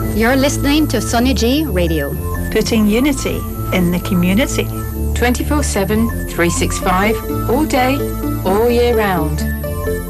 You're listening to Sonia G Radio. Putting unity in the community. 24/7, 365, all day, all year round.